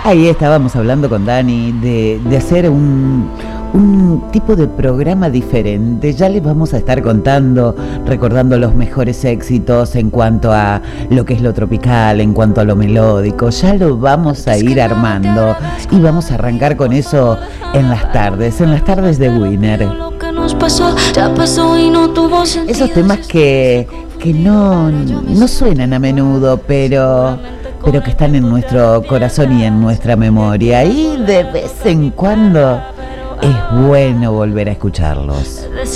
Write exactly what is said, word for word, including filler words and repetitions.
Ahí estábamos hablando con Dani de, de hacer un, un tipo de programa diferente. Ya les vamos a estar contando, recordando los mejores éxitos en cuanto a lo que es lo tropical, en cuanto a lo melódico. Ya lo vamos a ir armando y vamos a arrancar con eso en las tardes, en las tardes de Winner. Esos temas que, que no, no suenan a menudo, pero... pero que están en nuestro corazón y en nuestra memoria, y de vez en cuando es bueno volver a escucharlos.